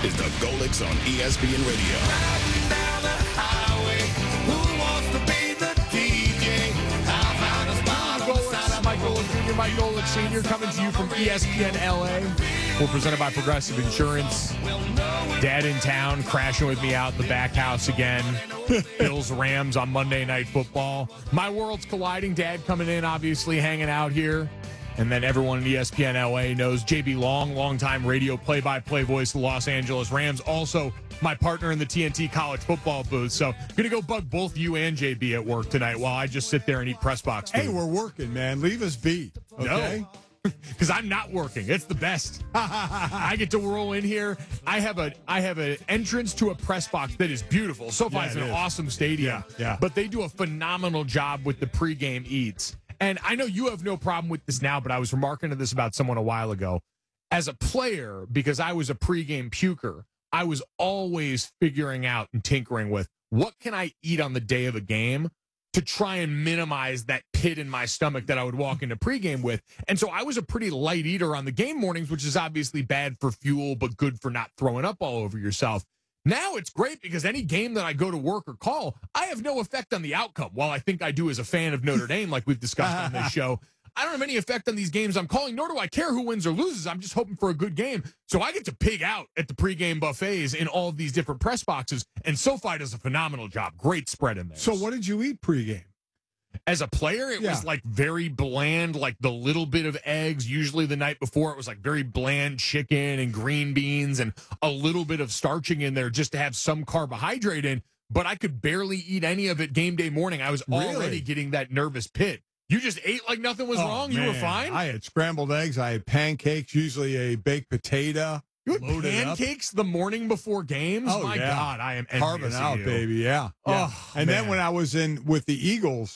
is the Golix on ESPN Radio. Mike Golick Sr. coming to you from ESPN LA. We're presented by Progressive Insurance. Dad in town, crashing with me out the back house again. Bills Rams on Monday Night Football. My world's colliding. Dad coming in, obviously hanging out here. And then everyone in ESPN LA knows JB Long, longtime radio play-by-play voice of the Los Angeles Rams. Also, my partner in the TNT college football booth. So, going to go bug both you and JB at work tonight while I just sit there and eat press box food. Hey, we're working, man. Leave us be. Okay? No, because I'm not working. It's the best. I get to roll in here. I have an entrance to a press box that is beautiful. SoFi is an awesome stadium. Yeah. But they do a phenomenal job with the pregame eats. And I know you have no problem with this now, but I was remarking to this about someone a while ago. As a player, because I was a pregame puker, I was always figuring out and tinkering with what can I eat on the day of a game to try and minimize that pit in my stomach that I would walk into pregame with. And so I was a pretty light eater on the game mornings, which is obviously bad for fuel, but good for not throwing up all over yourself. Now it's great because any game that I go to work or call, I have no effect on the outcome. While I think I do as a fan of Notre Dame, like we've discussed on this show, I don't have any effect on these games I'm calling, nor do I care who wins or loses. I'm just hoping for a good game. So I get to pig out at the pregame buffets in all of these different press boxes, and SoFi does a phenomenal job. Great spread in there. So what did you eat pregame? As a player, it was like very bland, like the little bit of eggs. Usually the night before, it was like very bland chicken and green beans and a little bit of starching in there just to have some carbohydrate in. But I could barely eat any of it game day morning. I was already getting that nervous pit. You just ate like nothing was wrong? Man. You were fine? I had scrambled eggs. I had pancakes, usually a baked potato. You had pancakes the morning before games? Oh, my God, I am carving out, you. baby. Yeah. Oh, and then when I was in with the Eagles,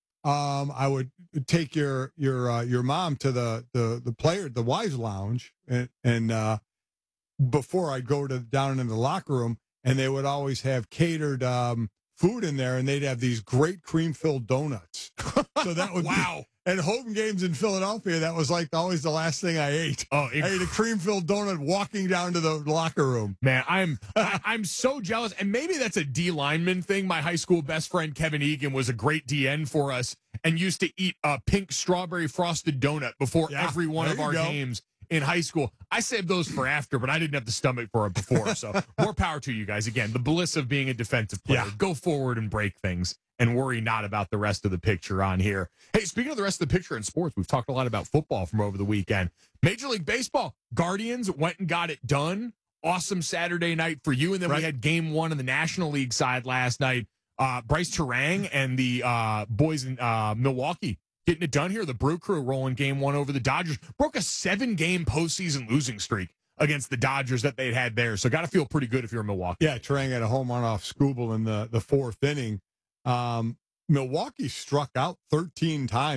I would take your mom to the Wise Lounge, and before I'd go down in the locker room, and they would always have catered food in there, and they'd have these great cream-filled donuts. So that would wow. At home games in Philadelphia, that was like always the last thing I ate. Oh, I ate a cream-filled donut walking down to the locker room. Man, I'm so jealous, and maybe that's a D lineman thing. My high school best friend Kevin Egan was a great DN for us, and used to eat a pink strawberry frosted donut before every one of our games in high school. I saved those for after, but I didn't have the stomach for it before. So more power to you guys. Again, the bliss of being a defensive player. Yeah. Go forward and break things and worry not about the rest of the picture on here. Hey, speaking of the rest of the picture in sports, we've talked a lot about football from over the weekend. Major League Baseball, Guardians went and got it done. Awesome Saturday night for you. And then we had game one in the National League side last night. Bryce Terang and the boys in Milwaukee getting it done here. The Brew Crew rolling game one over the Dodgers. Broke a 7-game postseason losing streak against the Dodgers that they'd had there. So got to feel pretty good if you're in Milwaukee. Yeah, Terang had a home run off Skubal in the fourth inning. Milwaukee struck out 13 times.